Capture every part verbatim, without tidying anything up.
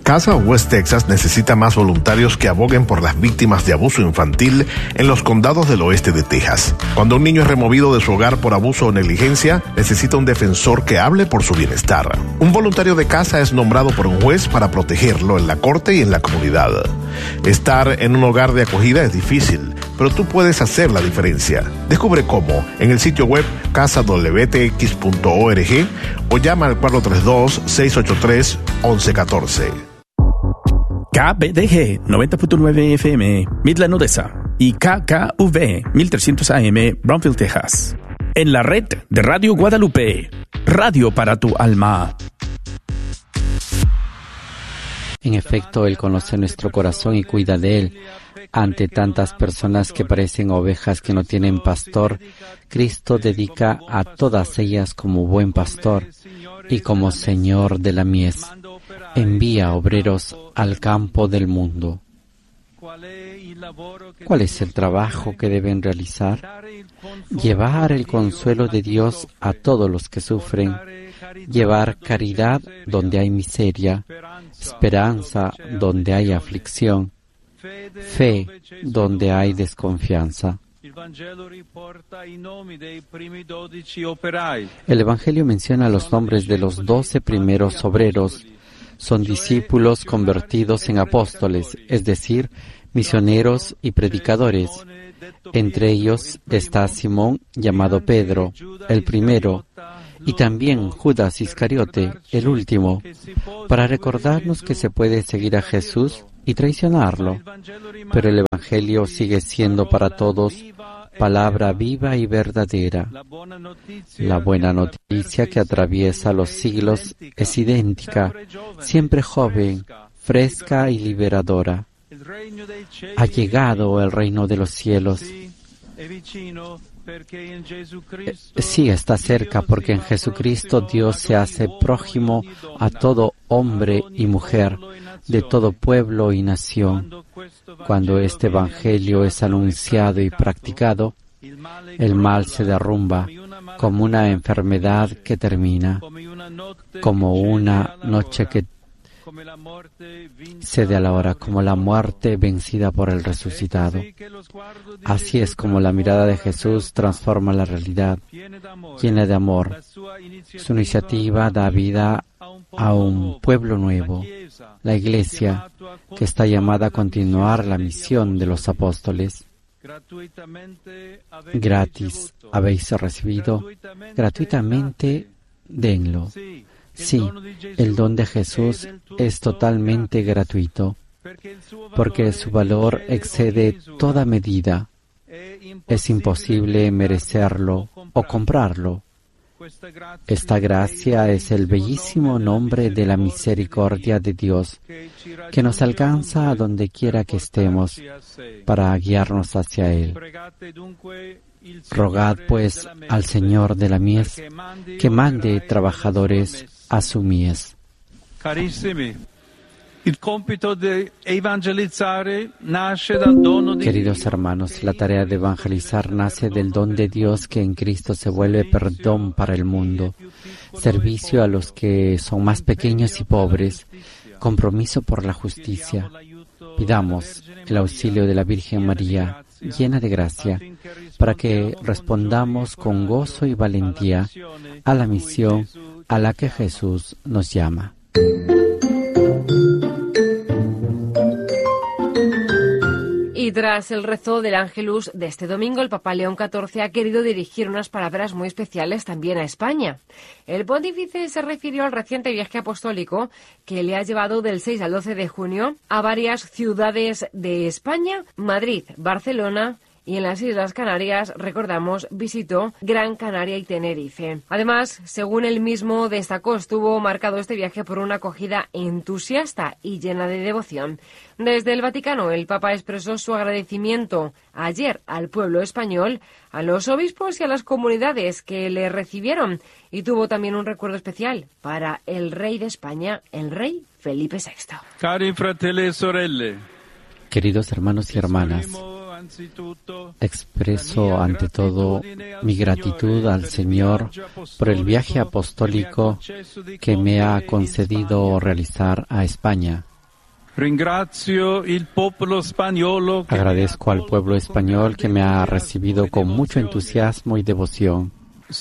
Casa West Texas necesita más voluntarios que aboguen por las víctimas de abuso infantil en los condados del oeste de Texas. Cuando un niño es removido de su hogar por abuso o negligencia, necesita un defensor que hable por su bienestar. Un voluntario de casa es nombrado por un juez para protegerlo en la corte y en la comunidad. Estar en un hogar de acogida es difícil, pero tú puedes hacer la diferencia. Descubre cómo en el sitio web casa w t x punto org o llama al cuatro tres dos, seis ocho tres, once catorce. K B D G noventa punto nueve F M, Midland, Odessa, y K K V mil trescientos A M, Brownsville, Texas. En la red de Radio Guadalupe, radio para tu alma. En efecto, Él conoce nuestro corazón y cuida de él. Ante tantas personas que parecen ovejas que no tienen pastor, Cristo dedica a todas ellas como buen pastor y como Señor de la mies. Envía obreros al campo del mundo. ¿Cuál es el trabajo que deben realizar? Llevar el consuelo de Dios a todos los que sufren, llevar caridad donde hay miseria, esperanza donde hay aflicción, fe donde hay desconfianza. El Evangelio menciona los nombres de los doce primeros obreros. Son discípulos convertidos en apóstoles, es decir, misioneros y predicadores. Entre ellos está Simón, llamado Pedro, el primero, y también Judas Iscariote, el último, para recordarnos que se puede seguir a Jesús y traicionarlo. Pero el Evangelio sigue siendo para todos palabra viva y verdadera. La buena noticia que atraviesa los siglos es idéntica, siempre joven, fresca y liberadora. Ha llegado el reino de los cielos. Sí, está cerca porque en Jesucristo Dios se hace prójimo a todo hombre y mujer, de todo pueblo y nación. Cuando este Evangelio es anunciado y practicado, el mal se derrumba como una enfermedad que termina, como una noche que cede a la hora, como la muerte vencida por el resucitado. Así es como la mirada de Jesús transforma la realidad, llena de amor. Su iniciativa da vida a un pueblo nuevo, la Iglesia, que está llamada a continuar la misión de los apóstoles. Gratis habéis recibido, gratuitamente denlo. Sí, el don de Jesús es totalmente gratuito, porque su valor excede toda medida. Es imposible merecerlo o comprarlo. Esta gracia es el bellísimo nombre de la misericordia de Dios, que nos alcanza a donde quiera que estemos, para guiarnos hacia Él. Rogad, pues, al Señor de la mies, que mande trabajadores a su mies. Queridos hermanos, la tarea de evangelizar nace del don de Dios que en Cristo se vuelve perdón para el mundo, servicio a los que son más pequeños y pobres, compromiso por la justicia. Pidamos el auxilio de la Virgen María, llena de gracia, para que respondamos con gozo y valentía a la misión a la que Jesús nos llama. Y tras el rezo del Ángelus de este domingo, el Papa León catorce ha querido dirigir unas palabras muy especiales también a España. El pontífice se refirió al reciente viaje apostólico que le ha llevado del seis al doce de junio a varias ciudades de España, Madrid, Barcelona, y en las Islas Canarias, recordamos, visitó Gran Canaria y Tenerife. Además, según él mismo destacó, estuvo marcado este viaje por una acogida entusiasta y llena de devoción. Desde el Vaticano, el Papa expresó su agradecimiento ayer al pueblo español, a los obispos y a las comunidades que le recibieron, y tuvo también un recuerdo especial para el rey de España, el rey Felipe sexto. Cari fratelli e sorelle, queridos hermanos y hermanas, expreso ante todo mi gratitud al Señor por el viaje apostólico que me ha concedido realizar a España. Agradezco al pueblo español que me ha recibido con mucho entusiasmo y devoción.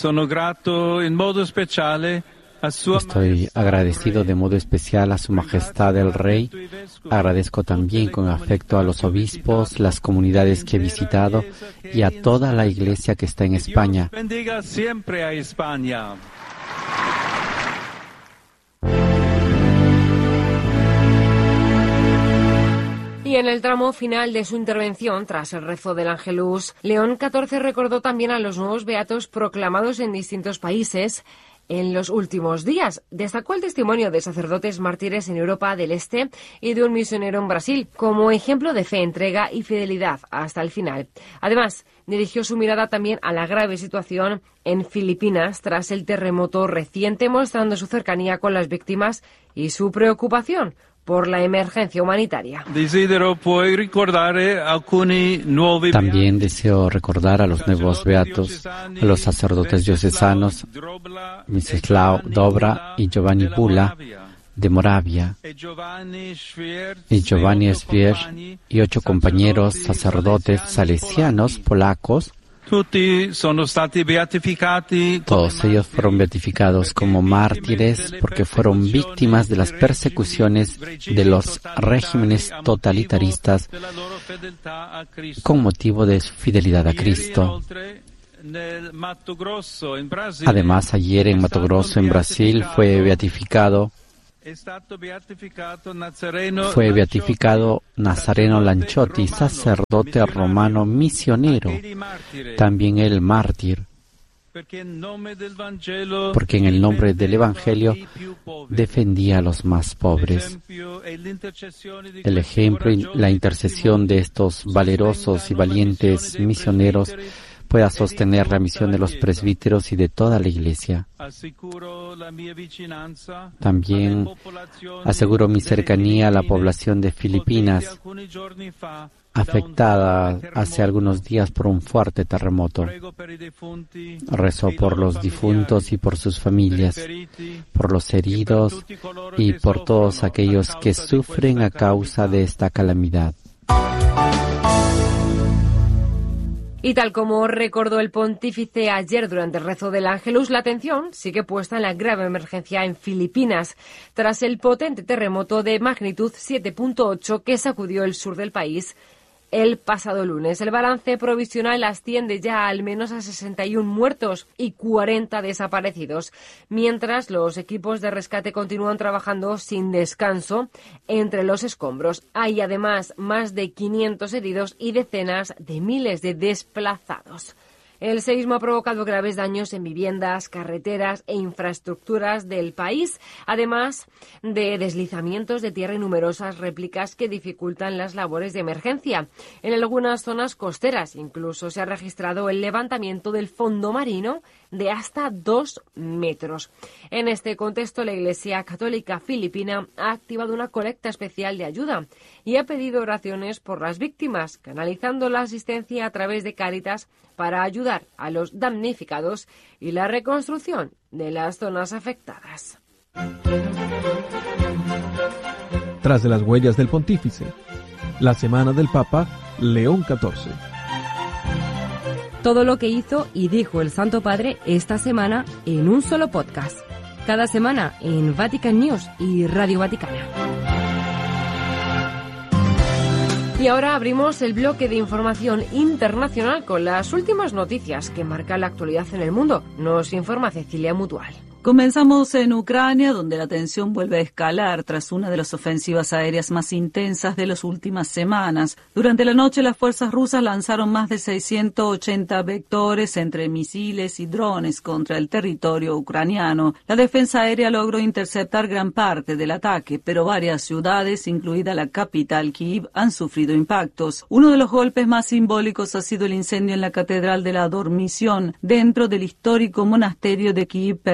Estoy agradecido de modo especial a Su Majestad el Rey. Agradezco también con afecto a los obispos, las comunidades que he visitado y a toda la Iglesia que está en España. Y en el tramo final de su intervención, tras el rezo del Ángelus, León catorce recordó también a los nuevos beatos proclamados en distintos países en los últimos días. Destacó el testimonio de sacerdotes mártires en Europa del Este y de un misionero en Brasil, como ejemplo de fe, entrega y fidelidad hasta el final. Además, dirigió su mirada también a la grave situación en Filipinas tras el terremoto reciente, mostrando su cercanía con las víctimas y su preocupación por la emergencia humanitaria. También deseo recordar a los nuevos beatos, a los sacerdotes diocesanos, Mieczysław Dobra y Giovanni Bula de Moravia, y Giovanni Svier y ocho compañeros sacerdotes salesianos polacos. Todos ellos fueron beatificados como mártires porque fueron víctimas de las persecuciones de los regímenes totalitaristas con motivo de su fidelidad a Cristo. Además, ayer en Mato Grosso, en Brasil, fue beatificado Fue beatificado Nazareno Lanchotti, sacerdote romano misionero, también él mártir, porque en el nombre del Evangelio defendía a los más pobres. El ejemplo y la intercesión de estos valerosos y valientes misioneros pueda sostener la misión de los presbíteros y de toda la Iglesia. También aseguro mi cercanía a la población de Filipinas, afectada hace algunos días por un fuerte terremoto. Rezo por los difuntos y por sus familias, por los heridos y por todos aquellos que sufren a causa de esta calamidad. Y tal como recordó el pontífice ayer durante el rezo del Ángelus, la atención sigue puesta en la grave emergencia en Filipinas, tras el potente terremoto de magnitud siete punto ocho que sacudió el sur del país el pasado lunes. El balance provisional asciende ya al menos a sesenta y uno muertos y cuarenta desaparecidos, mientras los equipos de rescate continúan trabajando sin descanso entre los escombros. Hay además más de quinientos heridos y decenas de miles de desplazados. El seísmo ha provocado graves daños en viviendas, carreteras e infraestructuras del país, además de deslizamientos de tierra y numerosas réplicas que dificultan las labores de emergencia. En algunas zonas costeras incluso se ha registrado el levantamiento del fondo marino de hasta dos metros. En este contexto, la Iglesia Católica Filipina ha activado una colecta especial de ayuda y ha pedido oraciones por las víctimas, canalizando la asistencia a través de Cáritas para ayudar a los damnificados y la reconstrucción de las zonas afectadas. Tras de las huellas del pontífice, la semana del Papa León catorce. Todo lo que hizo y dijo el Santo Padre esta semana en un solo podcast. Cada semana en Vatican News y Radio Vaticana. Y ahora abrimos el bloque de información internacional con las últimas noticias que marcan la actualidad en el mundo. Nos informa Cecilia Mutual. Comenzamos en Ucrania, donde la tensión vuelve a escalar tras una de las ofensivas aéreas más intensas de las últimas semanas. Durante la noche, las fuerzas rusas lanzaron más de seiscientos ochenta vectores entre misiles y drones contra el territorio ucraniano. La defensa aérea logró interceptar gran parte del ataque, pero varias ciudades, incluida la capital Kyiv, han sufrido impactos. Uno de los golpes más simbólicos ha sido el incendio en la Catedral de la Dormición, dentro del histórico monasterio de Kyiv-Perkesh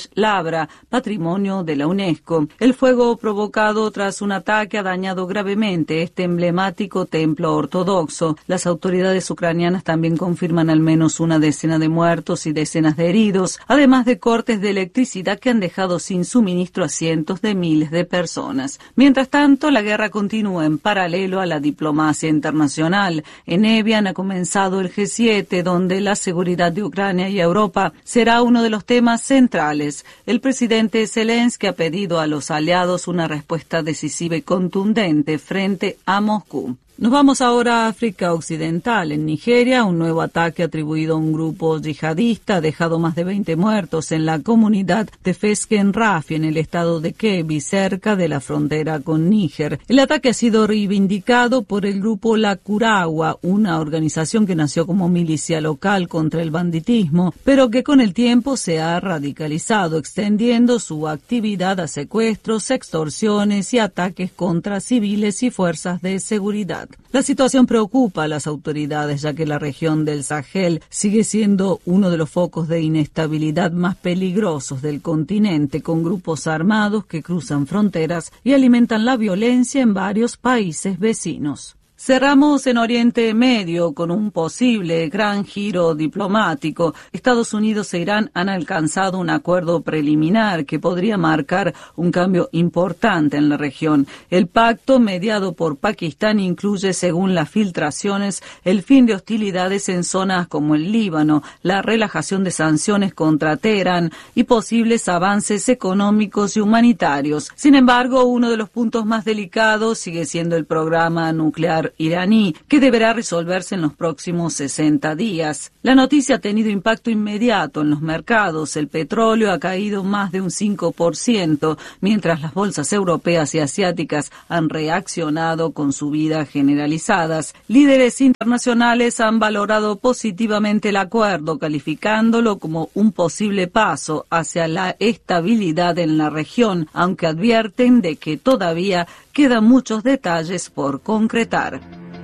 Kodesh Labra, patrimonio de la UNESCO. El fuego provocado tras un ataque ha dañado gravemente este emblemático templo ortodoxo. Las autoridades ucranianas también confirman al menos una decena de muertos y decenas de heridos, además de cortes de electricidad que han dejado sin suministro a cientos de miles de personas. Mientras tanto, la guerra continúa en paralelo a la diplomacia internacional. En Evian ha comenzado el G siete, donde la seguridad de Ucrania y Europa será uno de los temas centrales. El presidente Zelensky ha pedido a los aliados una respuesta decisiva y contundente frente a Moscú. Nos vamos ahora a África Occidental. En Nigeria, un nuevo ataque atribuido a un grupo yihadista ha dejado más de veinte muertos en la comunidad de Fesken Rafi, en el estado de Kebbi, cerca de la frontera con Níger. El ataque ha sido reivindicado por el grupo La Kurawa, una organización que nació como milicia local contra el banditismo, pero que con el tiempo se ha radicalizado, extendiendo su actividad a secuestros, extorsiones y ataques contra civiles y fuerzas de seguridad. La situación preocupa a las autoridades, ya que la región del Sahel sigue siendo uno de los focos de inestabilidad más peligrosos del continente, con grupos armados que cruzan fronteras y alimentan la violencia en varios países vecinos. Cerramos en Oriente Medio con un posible gran giro diplomático. Estados Unidos e Irán han alcanzado un acuerdo preliminar que podría marcar un cambio importante en la región. El pacto, mediado por Pakistán, incluye, según las filtraciones, el fin de hostilidades en zonas como el Líbano, la relajación de sanciones contra Teherán y posibles avances económicos y humanitarios. Sin embargo, uno de los puntos más delicados sigue siendo el programa nuclear iraní, que deberá resolverse en los próximos sesenta días. La noticia ha tenido impacto inmediato en los mercados. El petróleo ha caído más de un cinco por ciento, mientras las bolsas europeas y asiáticas han reaccionado con subidas generalizadas. Líderes internacionales han valorado positivamente el acuerdo, calificándolo como un posible paso hacia la estabilidad en la región, aunque advierten de que todavía quedan muchos detalles por concretar.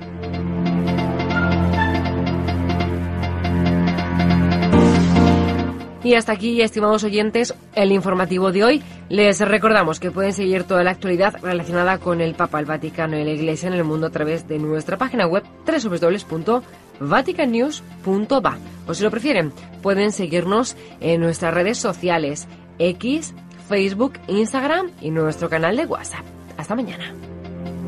Y hasta aquí, estimados oyentes, el informativo de hoy. Les recordamos que pueden seguir toda la actualidad relacionada con el Papa, el Vaticano y la Iglesia en el mundo a través de nuestra página web doble u doble u doble u punto vatican news punto va. O si lo prefieren, pueden seguirnos en nuestras redes sociales, X, Facebook, Instagram y nuestro canal de WhatsApp. Hasta mañana.